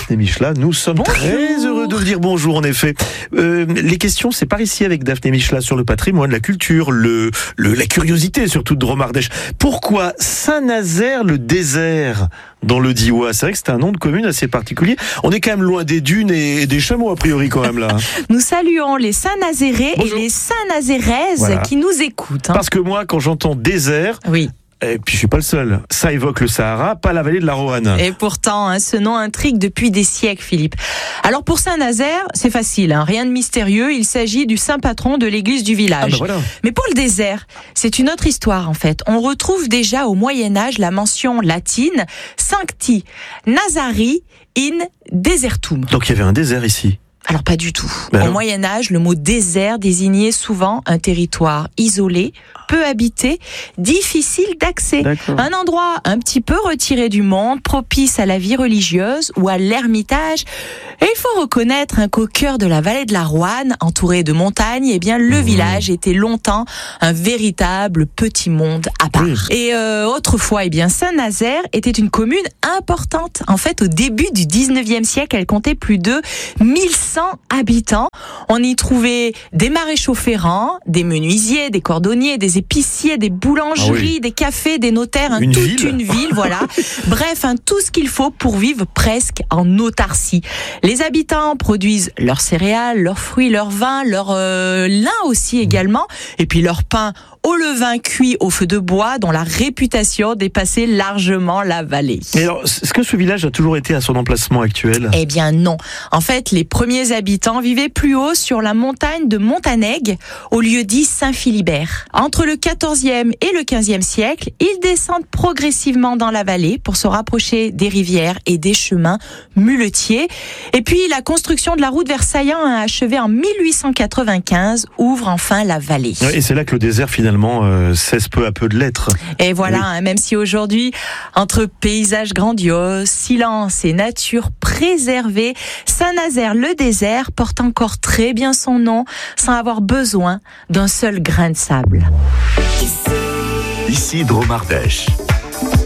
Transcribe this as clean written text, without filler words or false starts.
Daphné Michela. Nous sommes très heureux de vous dire bonjour, en effet. Les questions, c'est par ici avec Daphné Michela sur le patrimoine, la culture, la curiosité surtout de Dromardèche. Pourquoi Saint-Nazaire le désert dans le Diois? C'est vrai que c'est un nom de commune assez particulier. On est quand même loin des dunes et des chameaux a priori quand même là. Nous saluons les Saint-Nazérais et les Saint-Nazéraises qui nous écoutent. Parce que moi, quand j'entends désert... Oui. Et puis je suis pas le seul. Ça évoque le Sahara, pas la vallée de la Roanne. Et pourtant, ce nom intrigue depuis des siècles, Philippe. Alors pour Saint-Nazaire, c'est facile, rien de mystérieux. Il s'agit du saint patron de l'église du village. Voilà. Mais pour le désert, c'est une autre histoire en fait. On retrouve déjà au Moyen-Âge la mention latine Sancti Nazari in Desertum. Donc il y avait un désert ici. Alors pas du tout. Au Moyen-Âge, le mot désert désignait souvent un territoire isolé, peu habité, difficile d'accès. D'accord. Un endroit un petit peu retiré du monde, propice à la vie religieuse ou à l'ermitage. Et il faut reconnaître qu'au cœur de la vallée de la Roanne, entouré de montagnes, eh bien le village était longtemps un véritable petit monde à part. Oui. Et autrefois, eh bien Saint-Nazaire était une commune importante. En fait, au début du 19e siècle, elle comptait plus de 1100 habitants. On y trouvait des maréchaux ferrants, des menuisiers, des cordonniers, des épiciers, des boulangeries, des cafés, des notaires, une ville, voilà. Bref, tout ce qu'il faut pour vivre presque en autarcie. Les habitants produisent leurs céréales, leurs fruits, leurs vins, leur lin aussi également, et puis leur pain au levain cuit au feu de bois, dont la réputation dépassait largement la vallée. Et alors, est-ce que ce village a toujours été à son emplacement actuel? Eh bien non. En fait, les premiers habitants vivaient plus haut sur la montagne de Montanègue, au lieu dit Saint-Philibert. Entre le 14e et le 15e siècle, ils descendent progressivement dans la vallée pour se rapprocher des rivières et des chemins muletiers. Et puis, la construction de la route vers Saillant, achevée en 1895, ouvre enfin la vallée. Et c'est là que le désert, finalement, cesse peu à peu de l'être. Et voilà, même si aujourd'hui, entre paysages grandioses, silence et nature préservée, Saint-Nazaire le désert porte encore très bien son nom, sans avoir besoin d'un seul grain de sable. Ici Dromardèche.